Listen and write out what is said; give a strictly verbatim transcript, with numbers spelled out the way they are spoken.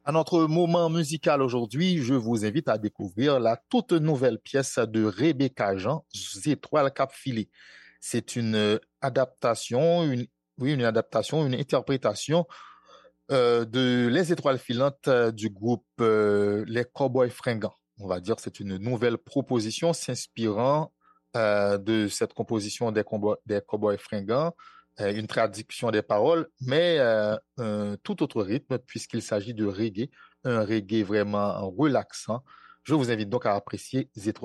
À notre moment musical aujourd'hui, je vous invite à découvrir la toute nouvelle pièce de Rebecca Jean, Étoiles Cap Filé. C'est une euh, adaptation, une, oui, une adaptation, une interprétation euh, de Les Étoiles Filantes euh, du groupe euh, Les Cowboys Fringants. On va dire que c'est une nouvelle proposition s'inspirant euh, de cette composition des, combo- des Cowboys Fringants, euh, une traduction des paroles, mais euh, un tout autre rythme puisqu'il s'agit de reggae, un reggae vraiment relaxant. Je vous invite donc à apprécier Les Étoiles